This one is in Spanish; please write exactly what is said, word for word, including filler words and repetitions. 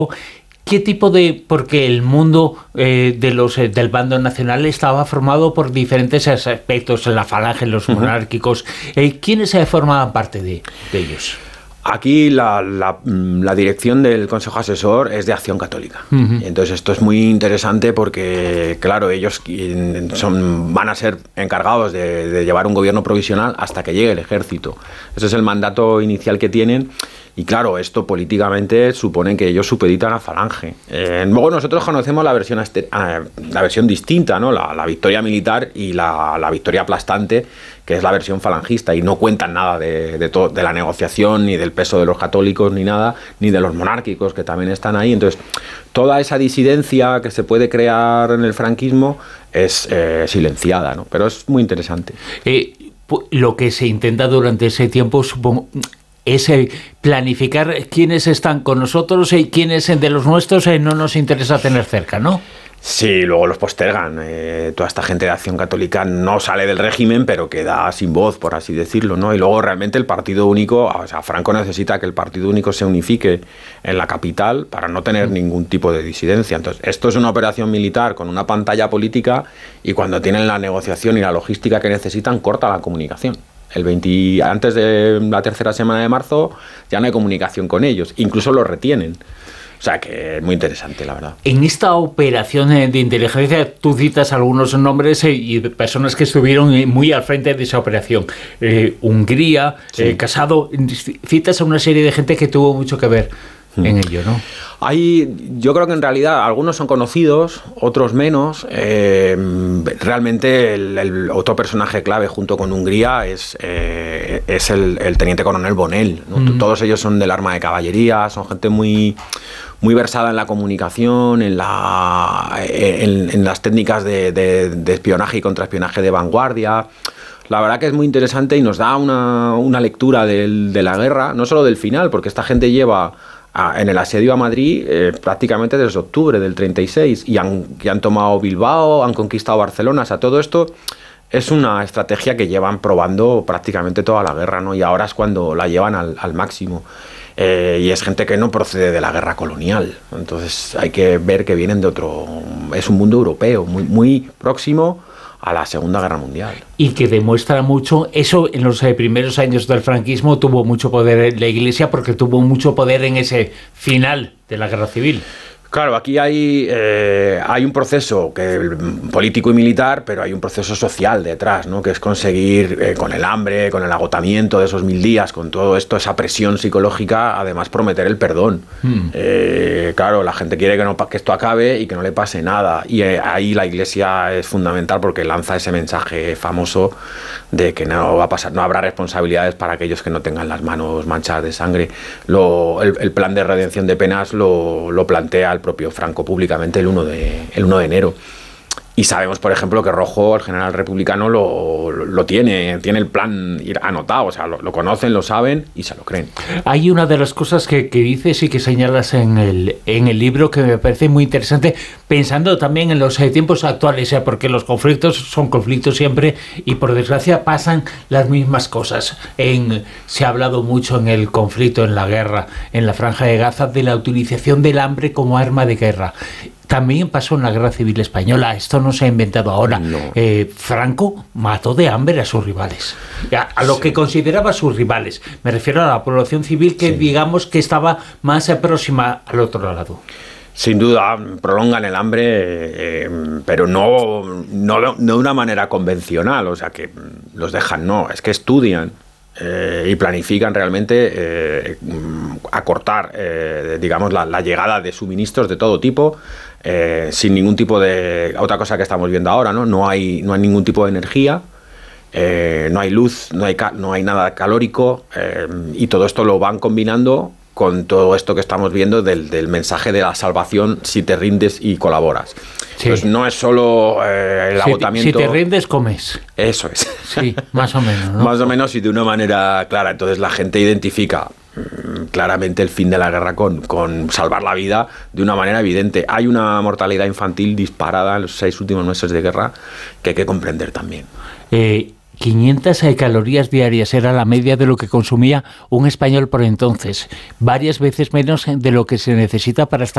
¿Qué tipo de...? Porque el mundo eh, de los eh, del bando nacional estaba formado por diferentes aspectos, la falange, los uh-huh. monárquicos. Eh, ¿Quiénes eh, formaban parte de, de ellos? Aquí la, la, la dirección del Consejo Asesor es de Acción Católica. Uh-huh. Entonces esto es muy interesante porque, claro, ellos son, van a ser encargados de, de llevar un gobierno provisional hasta que llegue el ejército. Ese es el mandato inicial que tienen. Y claro, esto políticamente supone que ellos supeditan a Falange. Eh, luego nosotros conocemos la versión, este, eh, la versión distinta, ¿no? La, la victoria militar y la, la victoria aplastante, que es la versión falangista, y no cuentan nada de, de, to- de la negociación, ni del peso de los católicos, ni nada, ni de los monárquicos, que también están ahí. Entonces, toda esa disidencia que se puede crear en el franquismo es eh, silenciada, ¿no? Pero es muy interesante. Eh, lo que se intenta durante ese tiempo, supongo... es eh, planificar quiénes están con nosotros y quiénes de los nuestros eh, no nos interesa tener cerca, ¿no? Sí, luego los postergan. Eh, toda esta gente de Acción Católica no sale del régimen, pero queda sin voz, por así decirlo, ¿no? Y luego realmente el partido único, o sea, Franco necesita que el partido único se unifique en la capital para no tener mm. ningún tipo de disidencia. Entonces, esto es una operación militar con una pantalla política, y cuando tienen la negociación y la logística que necesitan, corta la comunicación. El veinte, antes de la tercera semana de marzo ya no hay comunicación con ellos, incluso los retienen. O sea que es muy interesante, la verdad. En esta operación de inteligencia, tú citas algunos nombres y personas que estuvieron muy al frente de esa operación. Eh, Hungría, sí. eh, Casado, citas a una serie de gente que tuvo mucho que ver hmm. en ello, ¿no? Hay, yo creo que en realidad algunos son conocidos, otros menos. Eh, realmente el, el otro personaje clave junto con Hungría es, eh, es el, el teniente coronel Bonell, ¿no? Mm. Todos ellos son del arma de caballería, son gente muy, muy versada en la comunicación, en, la, en, en las técnicas de, de, de espionaje y contraespionaje de vanguardia. La verdad que es muy interesante y nos da una, una lectura del, de la guerra, no solo del final, porque esta gente lleva... en el asedio a Madrid eh, prácticamente desde octubre del treinta y seis y han, y han tomado Bilbao, han conquistado Barcelona. O sea, todo esto es una estrategia que llevan probando prácticamente toda la guerra, ¿no? Y ahora es cuando la llevan al, al máximo. Eh, y es gente que no procede de la guerra colonial. Entonces hay que ver que vienen de otro... Es un mundo europeo muy, muy próximo a la Segunda Guerra Mundial. Y que demuestra mucho, eso en los eh, primeros años del franquismo tuvo mucho poder la Iglesia, porque tuvo mucho poder en ese final de la Guerra Civil. Claro, aquí hay, eh, hay un proceso que, político y militar, pero hay un proceso social detrás, ¿no? Que es conseguir, eh, con el hambre, con el agotamiento de esos mil días, con todo esto, esa presión psicológica, además prometer el perdón. Hmm. Eh, claro, la gente quiere que, no, que esto acabe y que no le pase nada. Y eh, ahí la Iglesia es fundamental porque lanza ese mensaje famoso de que no va a pasar, no habrá responsabilidades para aquellos que no tengan las manos manchadas de sangre. Lo, el, el plan de redención de penas lo, lo plantea el propio Franco públicamente el uno de enero. Y sabemos, por ejemplo, que Rojo, el general republicano, lo, lo tiene, tiene el plan anotado, o sea, lo, lo conocen, lo saben y se lo creen. Hay una de las cosas que, que dices y que señalas en el, en el libro que me parece muy interesante, pensando también en los eh, tiempos actuales, eh, porque los conflictos son conflictos siempre y por desgracia pasan las mismas cosas. En, se ha hablado mucho en el conflicto, en la guerra, en la Franja de Gaza, de la utilización del hambre como arma de guerra. También pasó en la Guerra Civil Española, esto no se ha inventado ahora. No. Eh, Franco mató de hambre a sus rivales, a, a lo sí. que consideraba sus rivales. Me refiero a la población civil que sí. digamos que estaba más próxima al otro lado. Sin duda, prolongan el hambre, eh, pero no, no, no de una manera convencional, o sea que los dejan, no, es que estudian. Eh, y planifican realmente eh, acortar, eh, digamos, la, la llegada de suministros de todo tipo, eh, sin ningún tipo de... Otra cosa que estamos viendo ahora, ¿no? No hay, no hay ningún tipo de energía, eh, no hay luz, no hay, ca- no hay nada calórico, eh, y todo esto lo van combinando con todo esto que estamos viendo del, del mensaje de la salvación si te rindes y colaboras. Sí. Pues no es solo eh, el si agotamiento... Te, si te rindes, comes. Eso es. Sí, más o menos, ¿no? Más o menos y de una manera clara. Entonces la gente identifica mmm, claramente el fin de la guerra con, con salvar la vida de una manera evidente. Hay una mortalidad infantil disparada en los seis últimos meses de guerra que hay que comprender también. Eh... quinientas calorías diarias era la media de lo que consumía un español por entonces, varias veces menos de lo que se necesita para estar